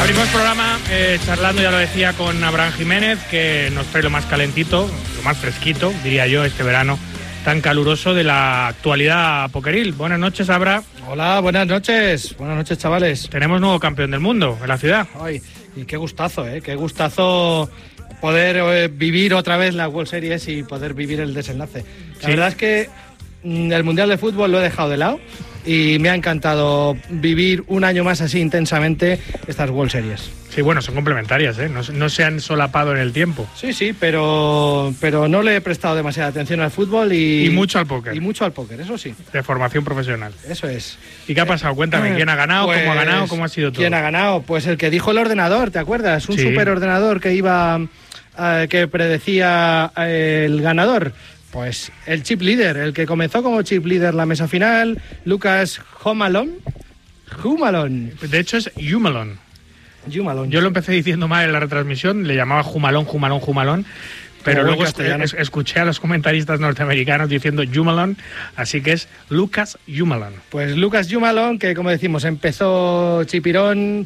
Abrimos programa charlando, ya lo decía, con Abraham Jiménez, que nos trae lo más calentito, lo más fresquito, diría yo, este verano tan caluroso de la actualidad pokeril. Buenas noches, Abra. Hola, buenas noches, chavales. Tenemos nuevo campeón del mundo en la ciudad. Ay, y qué gustazo, qué gustazo poder vivir otra vez la World Series y poder vivir el desenlace. La verdad es que el Mundial de Fútbol lo he dejado de lado y me ha encantado vivir un año más así intensamente estas World Series. Sí, bueno, son complementarias, no se han solapado en el tiempo. Sí, pero no le he prestado demasiada atención al fútbol y mucho al póker. Y mucho al póker, eso sí. De formación profesional. Eso es. ¿Y qué ha pasado? Cuéntame, ¿quién ha ganado? Pues, ¿Cómo ha ganado? ¿Cómo ha sido todo? ¿Quién ha ganado? Pues el que dijo el ordenador, ¿te acuerdas? Un superordenador que iba, que predecía el ganador. Pues el chip leader, el que comenzó como chip leader la mesa final, Lucas Humalon. De hecho es Humalon. Jumalon. Yo lo empecé diciendo mal en la retransmisión, le llamaba Jumalón, pero luego escuché a los comentaristas norteamericanos diciendo Jumalon, así que es Lucas Humalon. Pues Lucas Humalon, que como decimos, empezó chipirón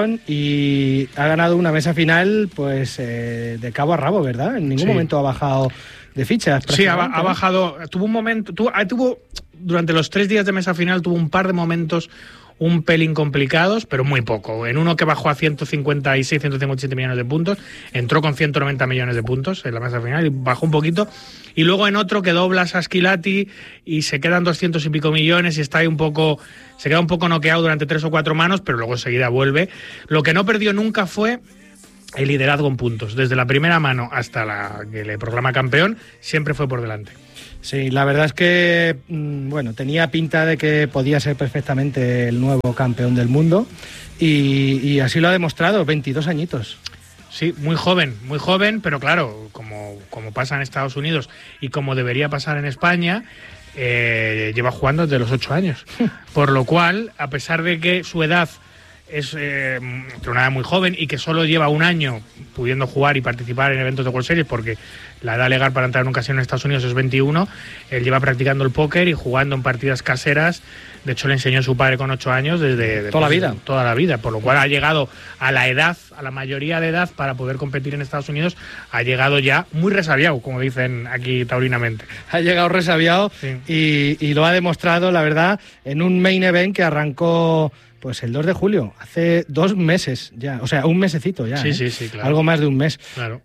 y ha ganado una mesa final pues de cabo a rabo, ¿verdad? En ningún momento ha bajado de fichas. Sí, ha bajado, tuvo un momento, tuvo durante los 3 días de mesa final, tuvo un par de momentos un pelín complicados, pero muy poco. En uno que bajó a 156, 157 millones de puntos, entró con 190 millones de puntos en la mesa final y bajó un poquito. Y luego en otro que dobla Sasquilati y se quedan 200 y pico millones y está ahí se queda un poco noqueado durante 3 o 4 manos, pero luego enseguida vuelve. Lo que no perdió nunca fue el liderazgo en puntos. Desde la primera mano hasta la que le proclama campeón, siempre fue por delante. Sí, la verdad es que tenía pinta de que podía ser perfectamente el nuevo campeón del mundo y así lo ha demostrado, 22 añitos. Sí, muy joven, pero claro, como pasa en Estados Unidos y como debería pasar en España, lleva jugando desde los 8 años. Por lo cual, a pesar de que su edad es una edad muy joven y que solo lleva un año pudiendo jugar y participar en eventos de World Series, porque la edad legal para entrar en un casino en Estados Unidos es 21, él lleva practicando el póker y jugando en partidas caseras. De hecho, le enseñó a su padre con 8 años desde toda la vida, por lo cual ha llegado a la mayoría de edad para poder competir en Estados Unidos, ha llegado ya muy resabiado, como dicen aquí taurinamente. Ha llegado resabiado, sí. y lo ha demostrado, la verdad, en un main event que arrancó pues el 2 de julio, hace 2 meses ya, o sea, un mesecito ya. Sí, claro. Algo más de un mes. Claro.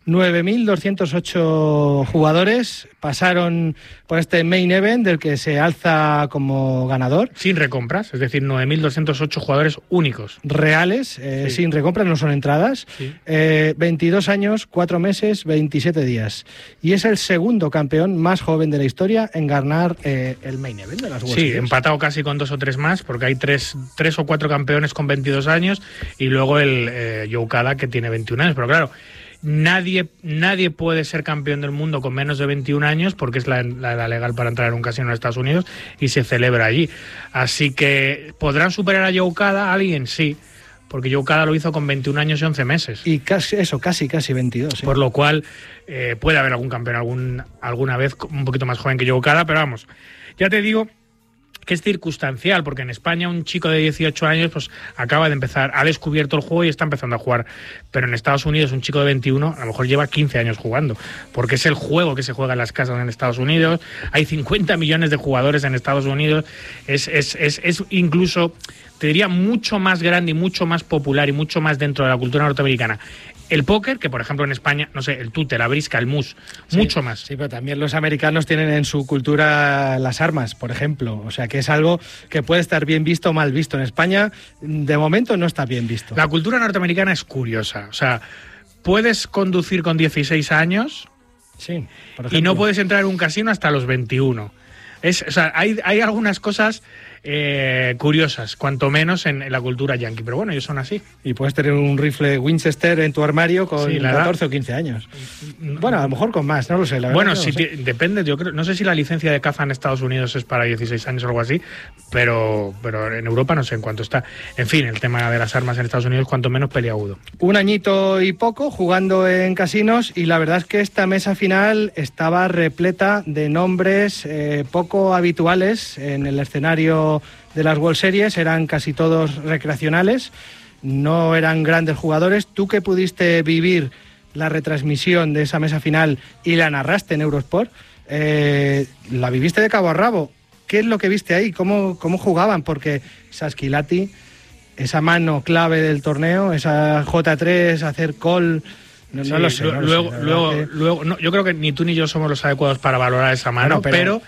9.208 jugadores pasaron por este main event del que se alza como ganador. Sin recompras, es decir, 9.208 jugadores únicos. Reales, sin recompras, no son entradas. Sí. 22 años, 4 meses, 27 días. Y es el segundo campeón más joven de la historia en ganar el main event de las World Series. Sí, empatado casi con 2 o 3 más, porque hay 3 o 4 campeones con 22 años y luego el Joe Cada, que tiene 21 años. Pero claro, nadie puede ser campeón del mundo con menos de 21 años porque es la edad legal para entrar en un casino en Estados Unidos y se celebra allí. Así que, ¿podrán superar a Joe Cada? Alguien sí, porque Joe Cada lo hizo con 21 años y 11 meses. Y casi 22. ¿Sí? Por lo cual puede haber algún campeón alguna vez un poquito más joven que Joe Cada, pero vamos, ya te digo que es circunstancial, porque en España un chico de 18 años pues acaba de empezar, ha descubierto el juego y está empezando a jugar, pero en Estados Unidos un chico de 21 a lo mejor lleva 15 años jugando, porque es el juego que se juega en las casas en Estados Unidos, hay 50 millones de jugadores en Estados Unidos, es incluso, te diría, mucho más grande y mucho más popular y mucho más dentro de la cultura norteamericana el póker, que por ejemplo en España, no sé, el tute, la brisca, el mus, mucho más. Sí, pero también los americanos tienen en su cultura las armas, por ejemplo. O sea, que es algo que puede estar bien visto o mal visto. En España, de momento, no está bien visto. La cultura norteamericana es curiosa. O sea, puedes conducir con 16 años sí, por ejemplo, y no puedes entrar en un casino hasta los 21. O sea, hay algunas cosas curiosas, cuanto menos en la cultura yankee, pero bueno, ellos son así. Y puedes tener un rifle Winchester en tu armario con 14 o 15 años. Bueno, a lo mejor con más, no lo sé. La bueno, verdad, depende, yo creo, no sé si la licencia de caza en Estados Unidos es para 16 años o algo así, pero en Europa no sé en cuánto está. En fin, el tema de las armas en Estados Unidos cuanto menos peliagudo. Un añito y poco jugando en casinos y la verdad es que esta mesa final estaba repleta de nombres poco habituales en el escenario de las World Series, eran casi todos recreacionales. no eran grandes jugadores. Tú que pudiste vivir la retransmisión de esa mesa final y la narraste en Eurosport, la viviste de cabo a rabo. ¿Qué es lo que viste ahí? ¿Cómo jugaban? Porque Sasquilati, esa mano clave del torneo, esa J3, hacer call... No lo sé. Luego, yo creo que ni tú ni yo somos los adecuados para valorar esa mano, pero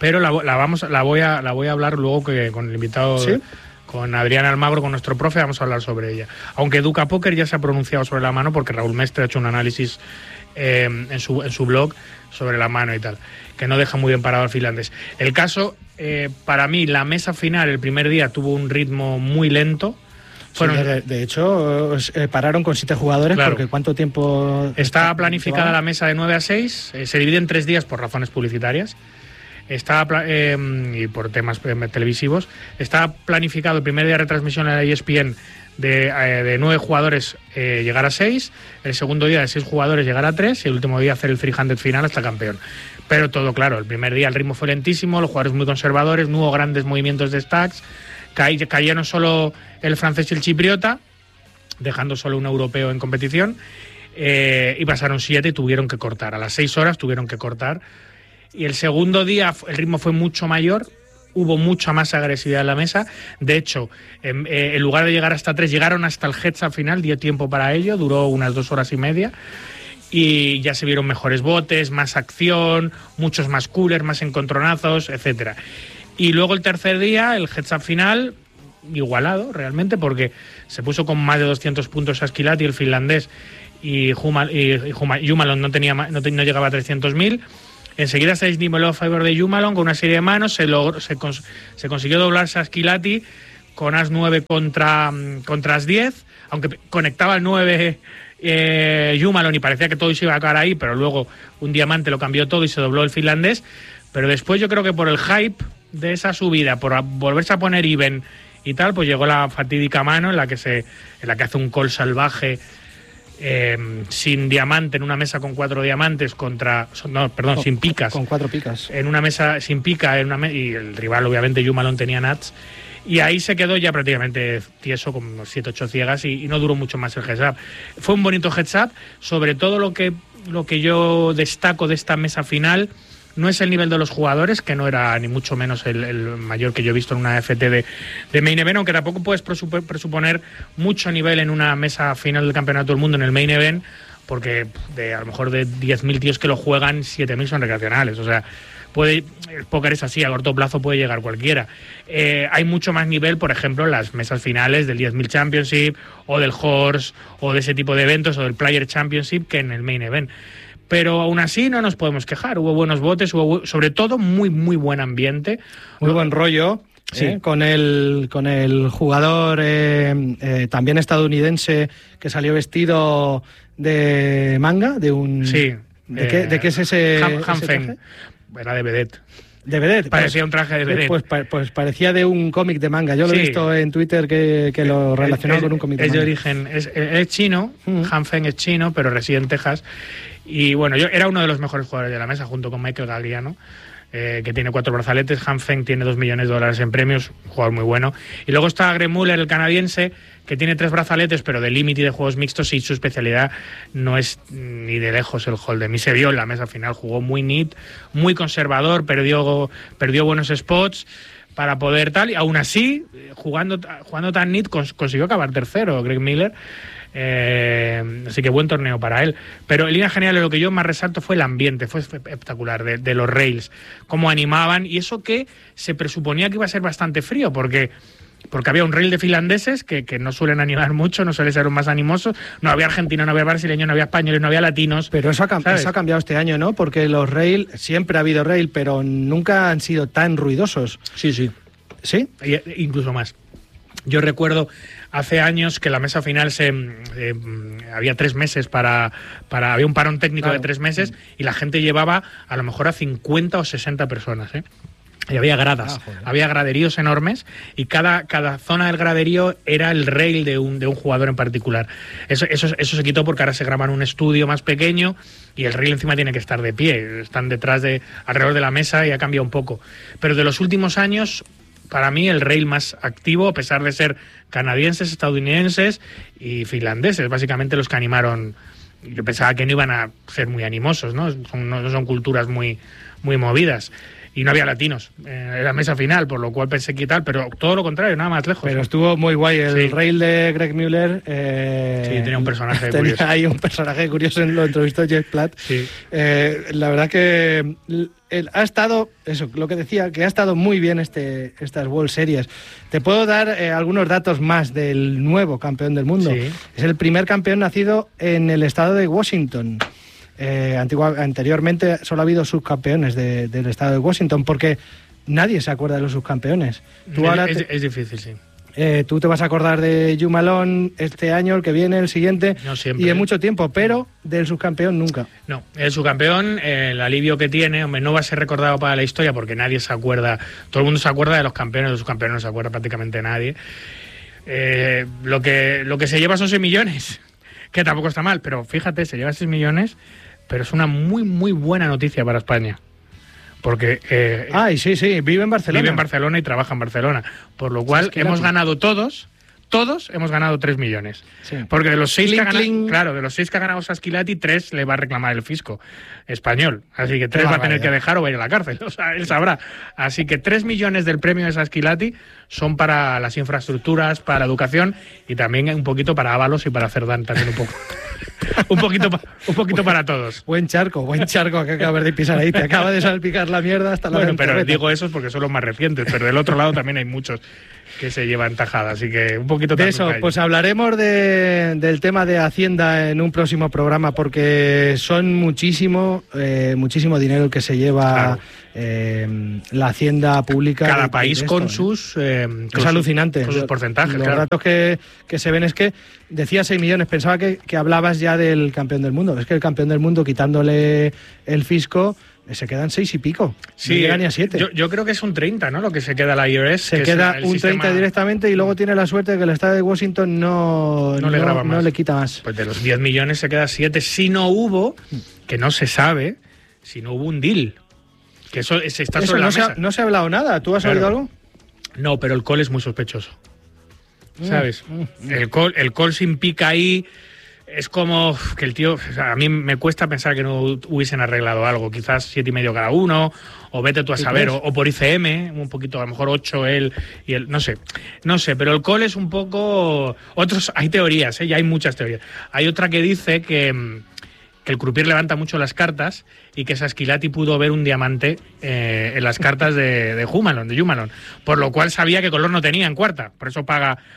la voy a hablar luego con el invitado, ¿sí? Con Adrián Almagro, con nuestro profe, vamos a hablar sobre ella. Aunque Educa Póker ya se ha pronunciado sobre la mano, porque Raúl Mestre ha hecho un análisis en su blog sobre la mano y tal, que no deja muy bien parado al finlandés. El caso, para mí, la mesa final el primer día tuvo un ritmo muy lento. Fueron, sí, de hecho, pararon con 7 jugadores, claro, porque ¿cuánto tiempo...? Está planificada la mesa de 9 a 6, se divide en 3 días por razones publicitarias. Está y por temas televisivos. Está planificado el primer día de retransmisión en la ESPN de 9 jugadores llegar a 6, el segundo día de 6 jugadores llegar a 3 y el último día hacer el 300 final hasta campeón. Pero todo claro, el primer día el ritmo fue lentísimo, los jugadores muy conservadores, no hubo grandes movimientos de stacks, cayeron solo el francés y el chipriota, dejando solo un europeo en competición, y pasaron 7 y tuvieron que cortar. A las 6 horas tuvieron que cortar. Y el segundo día el ritmo fue mucho mayor, hubo mucha más agresividad en la mesa. De hecho, en lugar de llegar hasta 3, llegaron hasta el heads up final, dio tiempo para ello, duró unas 2 horas y media. Y ya se vieron mejores botes, más acción, muchos más coolers, más encontronazos, etcétera. Y luego el tercer día, el heads up final, igualado realmente, porque se puso con más de 200 puntos Sasquilati, el finlandés, y Jumalon no llegaba a 300.000. Enseguida se desniveló a favor de Jumalon con una serie de manos, se consiguió doblar Sasquilati con As 9 contra As 10, aunque conectaba el 9 Jumalon y parecía que todo se iba a acabar ahí, pero luego un diamante lo cambió todo y se dobló el finlandés. Pero después yo creo que por el hype de esa subida, por volverse a poner even y tal, pues llegó la fatídica mano en la que hace un call salvaje sin diamante en una mesa con 4 diamantes sin picas. Con 4 picas. En una mesa sin pica, y el rival obviamente Jumalon tenía nuts. Y ahí se quedó ya prácticamente tieso con 7-8 ciegas y no duró mucho más el heads up. Fue un bonito heads up, sobre todo lo que yo destaco de esta mesa final. No es el nivel de los jugadores, que no era ni mucho menos el mayor que yo he visto en una FT de Main Event, aunque tampoco puedes presuponer mucho nivel en una mesa final del Campeonato del Mundo en el Main Event, porque a lo mejor de 10.000 tíos que lo juegan, 7.000 son recreacionales. O sea, el póker es así, a corto plazo puede llegar cualquiera. Hay mucho más nivel, por ejemplo, en las mesas finales del 10.000 Championship, o del Horse, o de ese tipo de eventos, o del Player Championship, que en el Main Event. Pero aún así no nos podemos quejar, hubo buenos botes, hubo sobre todo muy muy buen ambiente. Muy buen rollo, sí. Con el jugador también estadounidense que salió vestido de manga, de un... Sí. ¿De qué es ese? Hanfeng, era de vedette. De vedette. Parecía un traje de vedette. Pues parecía de un cómic de manga. Yo lo he visto en Twitter que lo relacionaba con un cómic de manga. Es de origen, es chino, Hanfeng es chino, pero reside en Texas. Y bueno, yo era uno de los mejores jugadores de la mesa, junto con Michael Galliano, que tiene 4 brazaletes. Hanfeng tiene $2 millones en premios, un jugador muy bueno. Y luego está Greg Muller, el canadiense, que tiene 3 brazaletes, pero de límite y de juegos mixtos, y su especialidad no es ni de lejos el hold'em. Y se vio en la mesa final, jugó muy neat, muy conservador, perdió buenos spots para poder tal, y aún así, jugando tan neat, consiguió acabar tercero Greg Miller. Así que buen torneo para él. Pero en línea general lo que yo más resalto fue el ambiente, fue espectacular de los rails, cómo animaban, y eso que se presuponía que iba a ser bastante frío, porque había un rail de finlandeses que no suelen animar mucho, no suelen ser más animosos, no había argentinos, no había brasileños, no había españoles, no había latinos. Pero eso ha cambiado este año, ¿no? Porque los rail, siempre ha habido rail, pero nunca han sido tan ruidosos. Sí. ¿Sí? Incluso más. Yo recuerdo hace años que la mesa final había 3 meses había un parón técnico de 3 meses y la gente llevaba a lo mejor a 50 o 60 personas, Y había gradas, había graderíos enormes, y cada zona del graderío era el rail de un jugador en particular. Eso se quitó porque ahora se graba en un estudio más pequeño y el rail encima tiene que estar de pie. Están alrededor de la mesa y ha cambiado un poco. Pero de los últimos años, para mí el rail más activo, a pesar de ser canadienses, estadounidenses y finlandeses, básicamente los que animaron. Yo pensaba que no iban a ser muy animosos, ¿no? No son culturas muy movidas. Y no había latinos en la mesa final, por lo cual pensé que tal, pero todo lo contrario, nada más lejos. Pero estuvo muy guay el rail de Greg Mueller. Sí, tenía un personaje curioso. Hay un personaje curioso, lo entrevistó Jeff Platt. Sí. La verdad que ha estado, eso, lo que decía, que ha estado muy bien estas World Series. Te puedo dar algunos datos más del nuevo campeón del mundo. Sí. Es el primer campeón nacido en el estado de Washington. Anteriormente solo ha habido subcampeones del estado de Washington, porque nadie se acuerda de los subcampeones. Es difícil, sí. Tú te vas a acordar de Hugh Malone este año, el que viene, el siguiente, no siempre, y en mucho tiempo, pero del subcampeón nunca. No, el subcampeón, el alivio que tiene, hombre, no va a ser recordado para la historia porque nadie se acuerda, todo el mundo se acuerda de los campeones, de los subcampeones no se acuerda prácticamente nadie. Lo que se lleva son 6 millones, que tampoco está mal, pero fíjate, se lleva 6 millones, pero es una muy buena noticia para España. Porque sí, vive en Barcelona. Vive en Barcelona y trabaja en Barcelona. Por lo cual hemos ganado todos hemos ganado 3 millones. Sí. Porque de los 6 que ha ganado Saskilati, 3 le va a reclamar el fisco español. Así que 3 va a tener que dejar o va a ir a la cárcel. O sea, él sabrá. Así que 3 millones del premio de Saskilati son para las infraestructuras, para la educación y también un poquito para Ábalos y para Cerdán también un poco. un poquito para todos. Buen charco que acabas de pisar ahí. Te acaba de salpicar la mierda hasta la Bueno, pero digo esos porque son los más recientes. Pero del otro lado también hay muchos que se llevan tajada. Así que un poquito de eso, pues hablaremos del tema de Hacienda en un próximo programa, porque son muchísimo dinero el que se lleva la Hacienda pública. Cada país con sus... es alucinante. Con sus porcentajes. Los datos que se ven es que decía 6 millones. Pensaba que hablabas ya del campeón del mundo. Es que el campeón del mundo, quitándole el fisco, se quedan 6 y pico. Sí, no llega ni a 7. Yo creo que es un 30, ¿no? Lo que se queda la IRS. Se queda un 30 directamente y luego tiene la suerte de que el estado de Washington no le quita más. Pues de los 10 millones se queda 7. Si no hubo, que no se sabe, si no hubo un deal. Que eso está sobre la mesa. No se ha hablado nada. ¿Tú has oído algo? No, pero el call es muy sospechoso. ¿Sabes? El call sin pica ahí. Es como que el tío, o sea, a mí me cuesta pensar que no hubiesen arreglado algo, quizás 7,5 cada uno, o vete tú a saber, o por ICM, un poquito, a lo mejor 8 él y él, no sé, pero el call es un poco, hay teorías, ya hay muchas teorías. Hay otra que dice que el croupier levanta mucho las cartas y que Saskilati pudo ver un diamante en las cartas de Hugh Malone, por lo cual sabía que color no tenía en cuarta, por eso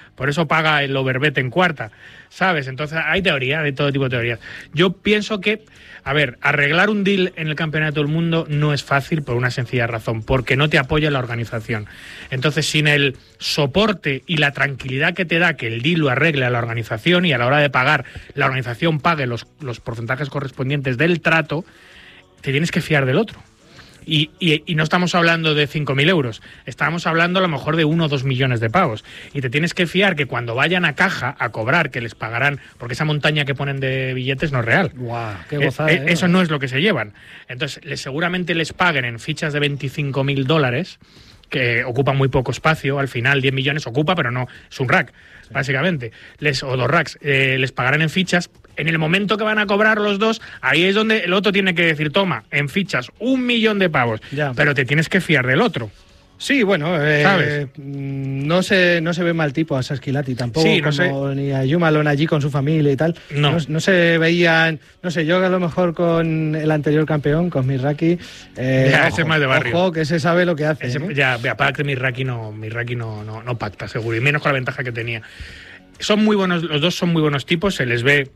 paga el overbet en cuarta, ¿sabes? Entonces hay teorías, hay todo tipo de teorías. Yo pienso que, arreglar un deal en el Campeonato del Mundo no es fácil por una sencilla razón, porque no te apoya la organización. Entonces, sin el soporte y la tranquilidad que te da que el deal lo arregle a la organización y a la hora de pagar, la organización pague los porcentajes correspondientes del trato, te tienes que fiar del otro. Y no estamos hablando de 5.000 euros, estamos hablando a lo mejor de 1 o 2 millones de pavos. Y te tienes que fiar que cuando vayan a caja a cobrar, que les pagarán, porque esa montaña que ponen de billetes no es real. ¡Guau! ¡Qué gozada! Eso no es lo que se llevan. Entonces, seguramente les paguen en fichas de $25.000, que ocupan muy poco espacio. Al final, 10 millones ocupa, pero no es un rack, básicamente. O 2 racks. Les pagarán en fichas. En el momento que van a cobrar los dos, ahí es donde el otro tiene que decir, toma, en fichas, 1 millón de pavos. Ya. Pero te tienes que fiar del otro. Sí, bueno, ¿sabes? No se ve mal tipo a Saskilati tampoco, sí, ni a Hugh Malone allí con su familia y tal. No se veían, no sé, yo a lo mejor con el anterior campeón, con Mirraki, ese es más de barrio. Ojo, que se sabe lo que hace. Ya, para que Mirraki no pacta, seguro, y menos con la ventaja que tenía. Son muy buenos, los dos son muy buenos tipos, se les ve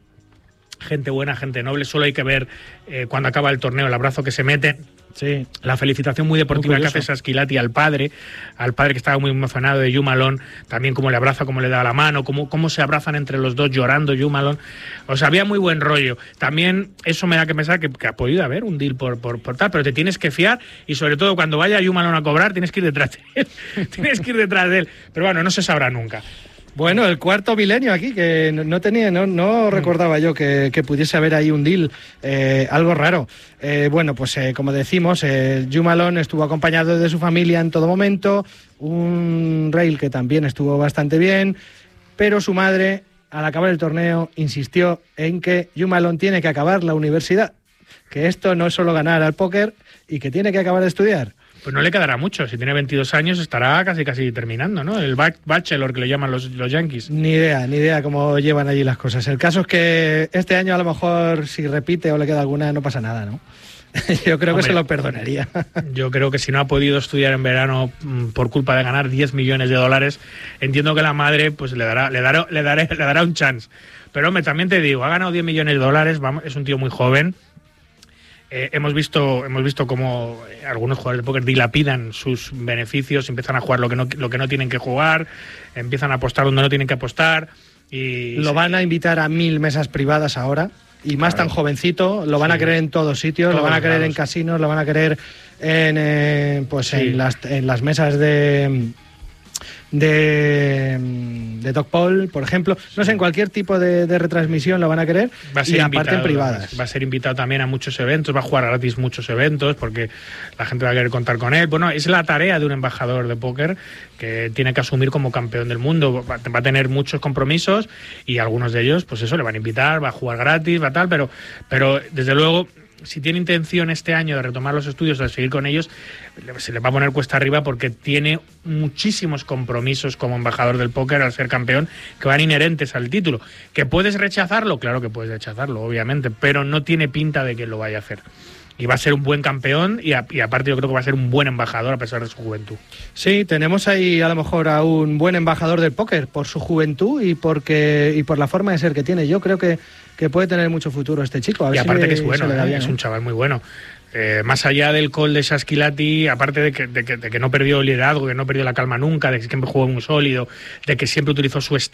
gente buena, gente noble. Solo hay que ver cuando acaba el torneo el abrazo que se meten. Sí. La felicitación muy deportiva que hace Saskilati al padre que estaba muy emocionado de Hugh Malone, también cómo le abraza, cómo le da la mano, cómo se abrazan entre los dos llorando Hugh Malone. O sea, había muy buen rollo. También eso me da que pensar que ha podido haber un deal por tal, pero te tienes que fiar y sobre todo cuando vaya Hugh Malone a cobrar tienes que ir detrás de él. Pero bueno, no se sabrá nunca. Bueno, el cuarto milenio aquí, que no recordaba yo que pudiese haber ahí un deal, algo raro. Bueno, pues como decimos, Joe Malone estuvo acompañado de su familia en todo momento, un Rail que también estuvo bastante bien, pero su madre, al acabar el torneo, insistió en que Joe Malone tiene que acabar la universidad, que esto no es solo ganar al póker y que tiene que acabar de estudiar. Pues no le quedará mucho, si tiene 22 años estará casi terminando, ¿no? El bachelor que le llaman los Yankees. Ni idea cómo llevan allí las cosas. El caso es que este año a lo mejor si repite o le queda alguna no pasa nada, ¿no? Yo creo que se lo perdonaría. Yo creo que si no ha podido estudiar en verano por culpa de ganar 10 millones de dólares, entiendo que la madre pues le dará un chance. Pero hombre, también te digo, ha ganado 10 millones de dólares, es un tío muy joven. Hemos visto cómo algunos jugadores de póker dilapidan sus beneficios, empiezan a jugar lo que no tienen que jugar, empiezan a apostar donde no tienen que apostar. Y lo van a invitar a 1000 mesas privadas ahora, y más tan jovencito, lo van a querer en todos sitios, lo van a querer en casinos, lo van a querer en las mesas de Dogpol, por ejemplo, no sé, en cualquier tipo de retransmisión lo van a querer, y aparte en privadas. Va a ser invitado también a muchos eventos, va a jugar gratis muchos eventos porque la gente va a querer contar con él. Bueno, es la tarea de un embajador de póker que tiene que asumir como campeón del mundo. Va a tener muchos compromisos y algunos de ellos, pues eso, le van a invitar, va a jugar gratis, va tal, pero desde luego, si tiene intención este año de retomar los estudios, de seguir con ellos, se le va a poner cuesta arriba porque tiene muchísimos compromisos como embajador del póker al ser campeón que van inherentes al título. ¿Que puedes rechazarlo? Claro que puedes rechazarlo, obviamente, pero no tiene pinta de que lo vaya a hacer. Y va a ser un buen campeón y aparte yo creo que va a ser un buen embajador a pesar de su juventud. Sí, tenemos ahí a lo mejor a un buen embajador del póker por su juventud y por la forma de ser que tiene. Yo creo que puede tener mucho futuro este chico. A ver, y aparte que es bueno, es un chaval muy bueno. Más allá del call de Shaskelati, aparte de que no perdió liderazgo, que no perdió la calma nunca, de que siempre jugó muy sólido, de que siempre utilizó su